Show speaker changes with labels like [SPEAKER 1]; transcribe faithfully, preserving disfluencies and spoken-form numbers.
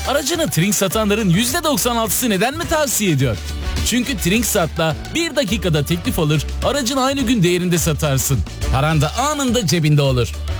[SPEAKER 1] Aracını Trink satanların yüzde doksan altısı neden mi tavsiye ediyor? Çünkü Trinksat'la bir dakikada teklif alır, aracını aynı gün değerinde satarsın. Paran da anında cebinde olur.